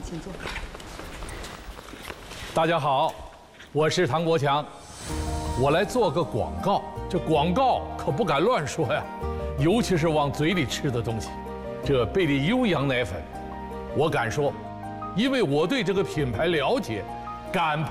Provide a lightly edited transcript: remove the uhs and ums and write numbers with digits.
请坐。 大家好，我是唐国强，我来做个广告。这广告可不敢乱说呀，尤其是往嘴里吃的东西。这贝利优羊奶粉，我敢说，因为我对这个品牌了解，敢